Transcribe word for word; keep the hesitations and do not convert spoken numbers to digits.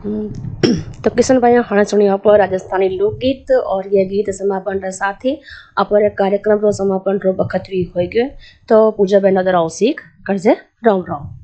हम्म, तो किशन भाई हाँ सुनिए आप राजस्थानी लोकगीत और ये गीत समापन रे साथ ही अपर कार्यक्रम रो समापन रो बखत भी हो गयो। तो पूजा बहन अदर सीख कर जे राम राम।